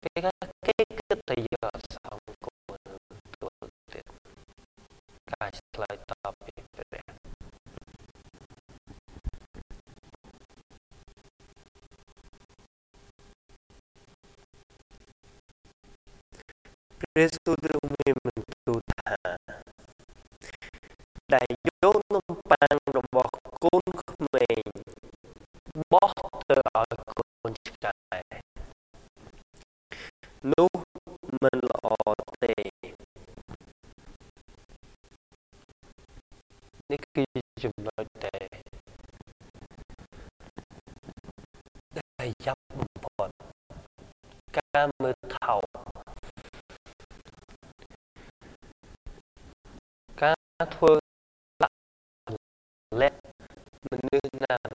cái tự do sống của tôi tiết cái lại tập về Presudru mentu tha đại dỗ nông bangរបស់កូនក្មេងបោះទៅឲ្យកូនឆ្កែនោះមិនល្អទេនេះគឺចំណុចដែលយ៉ាប់បំផុតការមើលថោកការធ្វើលាក់មនុស្សណា